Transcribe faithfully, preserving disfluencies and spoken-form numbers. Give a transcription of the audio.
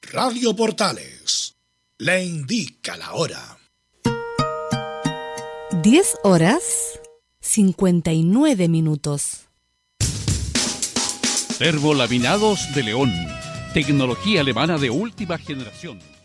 Radio Portales le indica la hora. diez horas cincuenta y nueve minutos. Termolaminados de León. Tecnología alemana de última generación.